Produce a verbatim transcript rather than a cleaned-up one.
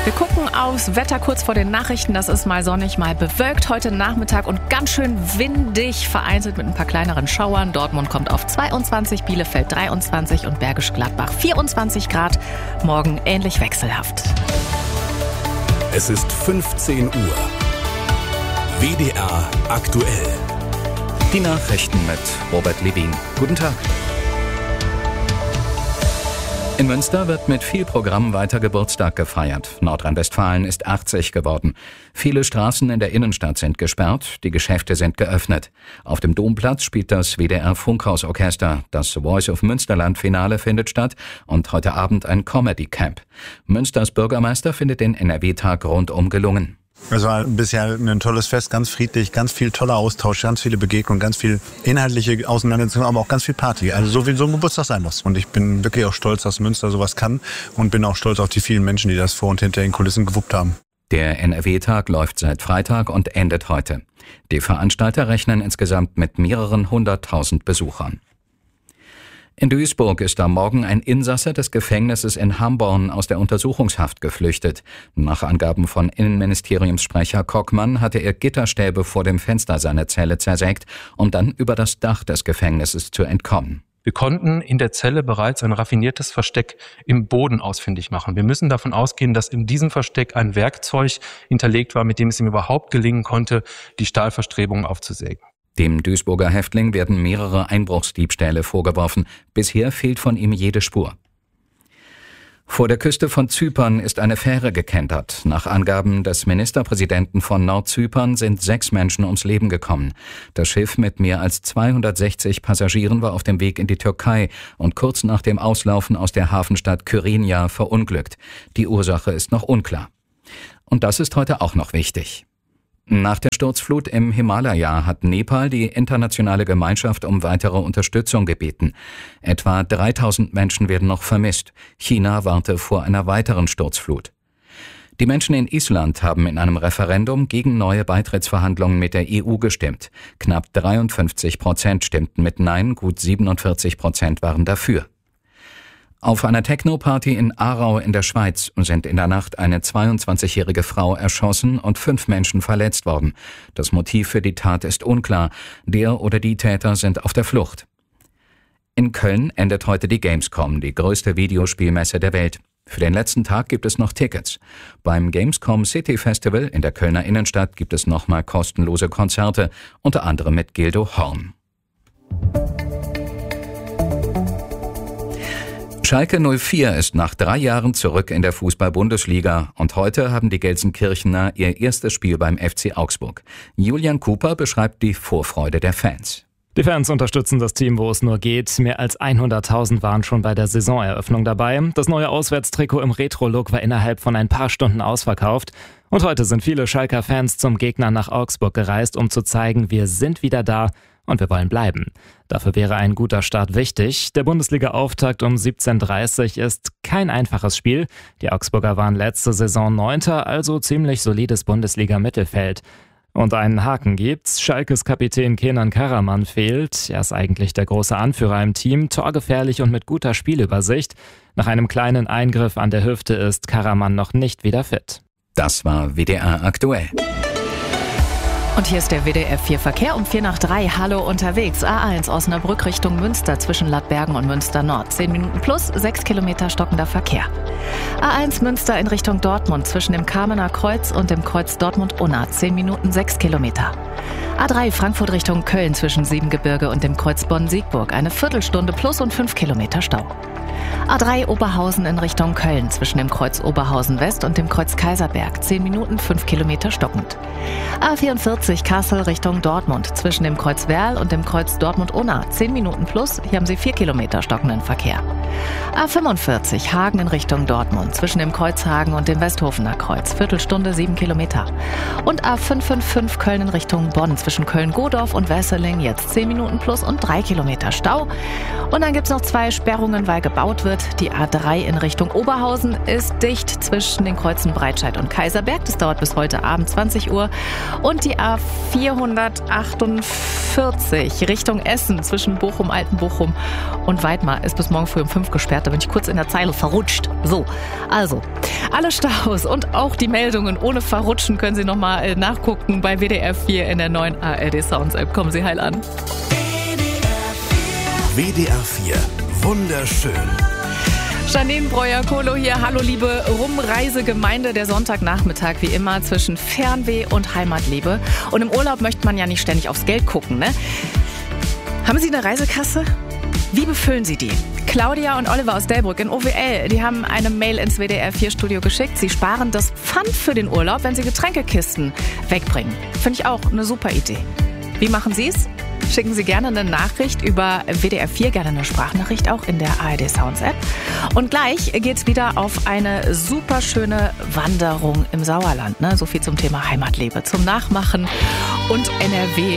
Wir gucken aufs Wetter kurz vor den Nachrichten. Das ist mal sonnig, mal bewölkt heute Nachmittag und ganz schön windig, vereinzelt mit ein paar kleineren Schauern. Dortmund kommt auf zweiundzwanzig, Bielefeld dreiundzwanzig und Bergisch Gladbach vierundzwanzig Grad. Morgen ähnlich wechselhaft. Es ist fünfzehn Uhr. W D R aktuell. Die Nachrichten mit Robert Levin. Guten Tag. In Münster wird mit viel Programm weiter Geburtstag gefeiert. Nordrhein-Westfalen ist achtzig geworden. Viele Straßen in der Innenstadt sind gesperrt, die Geschäfte sind geöffnet. Auf dem Domplatz spielt das W D R-Funkhausorchester. Das Voice of Münsterland-Finale findet statt und heute Abend ein Comedy-Camp. Münsters Bürgermeister findet den N R W-Tag rundum gelungen. Es war bisher ein tolles Fest, ganz friedlich, ganz viel toller Austausch, ganz viele Begegnungen, ganz viel inhaltliche Auseinandersetzungen, aber auch ganz viel Party. Also so wie so ein Geburtstag sein muss. Und ich bin wirklich auch stolz, dass Münster sowas kann und bin auch stolz auf die vielen Menschen, die das vor und hinter den Kulissen gewuppt haben. Der N R W-Tag läuft seit Freitag und endet heute. Die Veranstalter rechnen insgesamt mit mehreren hunderttausend Besuchern. In Duisburg ist am Morgen ein Insasse des Gefängnisses in Hamborn aus der Untersuchungshaft geflüchtet. Nach Angaben von Innenministeriumssprecher Kockmann hatte er Gitterstäbe vor dem Fenster seiner Zelle zersägt, um dann über das Dach des Gefängnisses zu entkommen. Wir konnten in der Zelle bereits ein raffiniertes Versteck im Boden ausfindig machen. Wir müssen davon ausgehen, dass in diesem Versteck ein Werkzeug hinterlegt war, mit dem es ihm überhaupt gelingen konnte, die Stahlverstrebungen aufzusägen. Dem Duisburger Häftling werden mehrere Einbruchsdiebstähle vorgeworfen. Bisher fehlt von ihm jede Spur. Vor der Küste von Zypern ist eine Fähre gekentert. Nach Angaben des Ministerpräsidenten von Nordzypern sind sechs Menschen ums Leben gekommen. Das Schiff mit mehr als zweihundertsechzig Passagieren war auf dem Weg in die Türkei und kurz nach dem Auslaufen aus der Hafenstadt Kyrenia verunglückt. Die Ursache ist noch unklar. Und das ist heute auch noch wichtig. Nach der Sturzflut im Himalaya hat Nepal die internationale Gemeinschaft um weitere Unterstützung gebeten. Etwa dreitausend Menschen werden noch vermisst. China warnte vor einer weiteren Sturzflut. Die Menschen in Island haben in einem Referendum gegen neue Beitrittsverhandlungen mit der E U gestimmt. Knapp dreiundfünfzig Prozent stimmten mit Nein, gut siebenundvierzig Prozent waren dafür. Auf einer Techno-Party in Aarau in der Schweiz sind in der Nacht eine zweiundzwanzigjährige Frau erschossen und fünf Menschen verletzt worden. Das Motiv für die Tat ist unklar. Der oder die Täter sind auf der Flucht. In Köln endet heute die Gamescom, die größte Videospielmesse der Welt. Für den letzten Tag gibt es noch Tickets. Beim Gamescom City Festival in der Kölner Innenstadt gibt es nochmal kostenlose Konzerte, unter anderem mit Gildo Horn. Schalke null vier ist nach drei Jahren zurück in der Fußball-Bundesliga und heute haben die Gelsenkirchener ihr erstes Spiel beim F C Augsburg. Julian Cooper beschreibt die Vorfreude der Fans. Die Fans unterstützen das Team, wo es nur geht. Mehr als hunderttausend waren schon bei der Saisoneröffnung dabei. Das neue Auswärtstrikot im Retro-Look war innerhalb von ein paar Stunden ausverkauft. Und heute sind viele Schalker Fans zum Gegner nach Augsburg gereist, um zu zeigen, wir sind wieder da. Und wir wollen bleiben. Dafür wäre ein guter Start wichtig. Der Bundesliga-Auftakt um siebzehn Uhr dreißig ist kein einfaches Spiel. Die Augsburger waren letzte Saison Neunter, also ziemlich solides Bundesliga-Mittelfeld. Und einen Haken gibt's. Schalkes Kapitän Kenan Karaman fehlt. Er ist eigentlich der große Anführer im Team, torgefährlich und mit guter Spielübersicht. Nach einem kleinen Eingriff an der Hüfte ist Karaman noch nicht wieder fit. Das war W D R aktuell. Und hier ist der W D R vier Verkehr um vier nach drei. Hallo unterwegs. A eins Osnabrück Richtung Münster zwischen Ladbergen und Münster Nord. zehn Minuten plus, sechs Kilometer stockender Verkehr. A eins Münster in Richtung Dortmund zwischen dem Kamener Kreuz und dem Kreuz Dortmund-Unna. zehn Minuten, sechs Kilometer. A drei Frankfurt Richtung Köln zwischen Siebengebirge und dem Kreuz Bonn-Siegburg. Eine Viertelstunde plus und fünf Kilometer Stau. A drei Oberhausen in Richtung Köln zwischen dem Kreuz Oberhausen West und dem Kreuz Kaiserberg. zehn Minuten, fünf Kilometer stockend. A vierundvierzig Kassel Richtung Dortmund zwischen dem Kreuz Werl und dem Kreuz Dortmund-Unna. zehn Minuten plus, hier haben Sie vier Kilometer stockenden Verkehr. A fünfundvierzig Hagen in Richtung Dortmund zwischen dem Kreuz Hagen und dem Westhofener Kreuz. Viertelstunde, sieben Kilometer. Und A fünfhundertfünfundfünfzig Köln in Richtung Bonn zwischen Köln-Godorf und Wesseling. Jetzt zehn Minuten plus und drei Kilometer Stau. Und dann gibt es noch zwei Sperrungen, weil gebaut gesperrt wird. Die A drei in Richtung Oberhausen ist dicht zwischen den Kreuzen Breitscheid und Kaiserberg. Das dauert bis heute Abend zwanzig Uhr. Und die A vierhundertachtundvierzig Richtung Essen zwischen Bochum, Altenbochum und Weidmar ist bis morgen früh um fünf gesperrt. Da bin ich kurz in der Zeile verrutscht. So, also alle Staus und auch die Meldungen ohne Verrutschen können Sie nochmal nachgucken bei W D R vier in der neuen A R D Sounds App. Kommen Sie heil an. W D R vier. Wunderschön. Janine Breuer-Kohlo hier. Hallo liebe Rumreisegemeinde. Der Sonntagnachmittag wie immer zwischen Fernweh und Heimatliebe. Und im Urlaub möchte man ja nicht ständig aufs Geld gucken, ne? Haben Sie eine Reisekasse? Wie befüllen Sie die? Claudia und Oliver aus Delbrück in O W L, die haben eine Mail ins W D R vier Studio geschickt. Sie sparen das Pfand für den Urlaub, wenn Sie Getränkekisten wegbringen. Finde ich auch eine super Idee. Wie machen Sie es? Schicken Sie gerne eine Nachricht über W D R vier, gerne eine Sprachnachricht auch in der A R D Sounds App. Und gleich geht's wieder auf eine super schöne Wanderung im Sauerland. Ne? So viel zum Thema Heimatliebe, zum Nachmachen und N R W